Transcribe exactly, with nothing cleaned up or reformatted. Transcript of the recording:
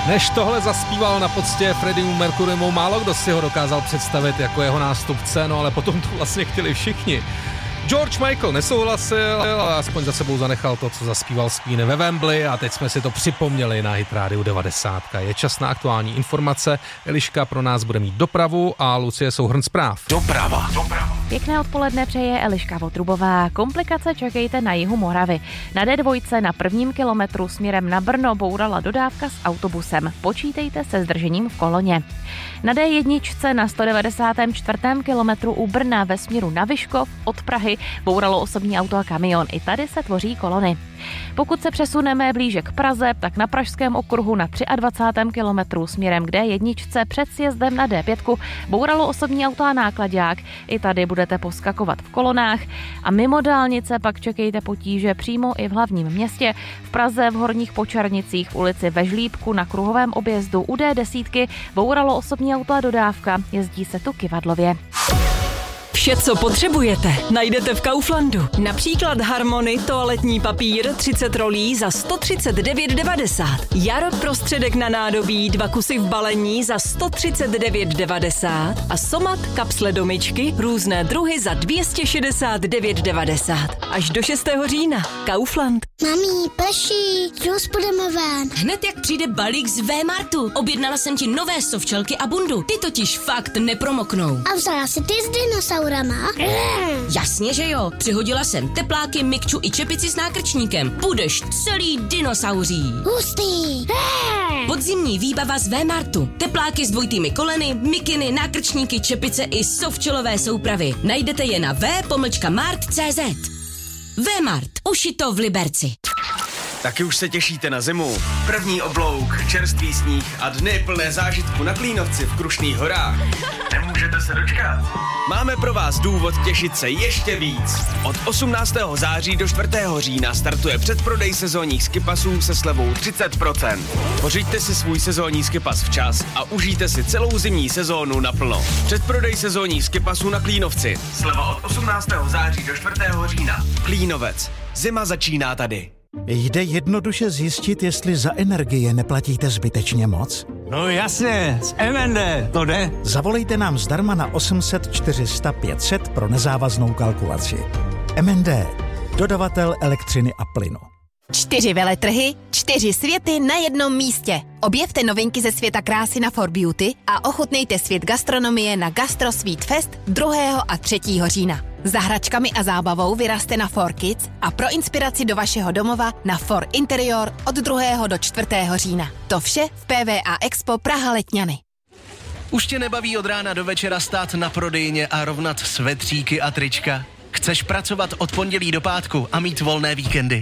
Než tohle zaspíval na poctě Freddie Mercurymu, málo kdo si ho dokázal představit jako jeho nástupce, no ale potom to vlastně chtěli všichni. George Michael nesouhlasil, ale aspoň za sebou zanechal to, co zaspíval s Queen ve Wembley a teď jsme si to připomněli na Hit Radio devadesát. Je čas na aktuální informace. Eliška pro nás bude mít dopravu a Lucie souhrn zpráv. Doprava. Doprava. Pěkné odpoledne přeje Eliška Votrubová. Komplikace čekejte na jihu Moravy. Na D dva na prvním kilometru směrem na Brno bourala dodávka s autobusem. Počítejte se zdržením v koloně. Na D jedna na sto devadesátém čtvrtém kilometru u Brna ve směru na Vyškov od Prahy bouralo osobní auto a kamion. I tady se tvoří kolony. Pokud se přesuneme blíže k Praze, tak na Pražském okruhu na dvacátém třetím kilometru směrem k D jedna před sjezdem na D pět bouralo osobní auto a náklaďák. I tady budete poskakovat v kolonách a mimo dálnice pak čekejte potíže přímo i v hlavním městě. V Praze v Horních Počernicích v ulici Ve Žlíbku na kruhovém objezdu u D deset bouralo osobní auto a dodávka. Jezdí se tu kyvadlově. Vše, co potřebujete, najdete v Kauflandu. Například Harmony toaletní papír třicet rolí za sto třicet devět devadesát. Jarok prostředek na nádobí dva kusy v balení za sto třicet devět devadesát a Somat kapsle do myčky různé druhy za dvě stě šedesát devět devadesát. Až do šestého října. Kaufland. Mami, prší, dnes půjdeme ven. Hned jak přijde balík z V-Martu. Objednala jsem ti nové sovčelky a bundu. Ty totiž fakt nepromoknou. A vzala si ty s dinosaurama? Jasně, že jo. Přihodila jsem tepláky, mikču i čepici s nákrčníkem. Budeš celý dinosauří. Hustý. Podzimní výbava z V-Martu. Tepláky s dvojitými koleny, mikiny, nákrčníky, čepice i sovčelové soupravy. Najdete je na v pomlčka mart tečka cé zet. V-Mart. Ušito v Liberci. Taky už se těšíte na zimu. První oblouk, čerstvý sníh a dny plné zážitku na Klínovci v Krušných horách. Nemůžete se dočkat? Máme pro vás důvod těšit se ještě víc. Od osmnáctého září do čtvrtého října startuje předprodej sezónních skipasů se slevou třicet procent. Pořiďte si svůj sezónní skipas včas a užijte si celou zimní sezónu naplno. Předprodej sezónních skipasů na Klínovci. Sleva od osmnáctého září do čtvrtého října. Klínovec. Zima začíná tady. Jde jednoduše zjistit, jestli za energie neplatíte zbytečně moc? No jasně, z M N D, to jde. Zavolejte nám zdarma na osm set čtyři sta pět set pro nezávaznou kalkulaci. M N D, dodavatel elektřiny a plynu. Čtyři veletrhy, čtyři světy na jednom místě. Objevte novinky ze světa krásy na For Beauty a ochutnejte svět gastronomie na Gastro Sweet Fest druhého a třetího října. Za hračkami a zábavou vyraste na For Kids a pro inspiraci do vašeho domova na For Interior od druhého do čtvrtého října. To vše v P V A Expo Praha Letňany. Už tě nebaví od rána do večera stát na prodejně a rovnat svetříky a trička? Chceš pracovat od pondělí do pátku a mít volné víkendy?